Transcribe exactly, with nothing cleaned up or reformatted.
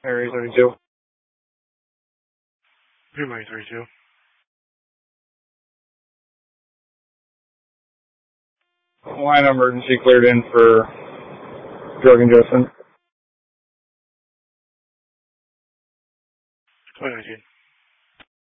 Area thirty-two. Primary thirty-two. Line emergency cleared in for drug ingestion. twenty nineteen.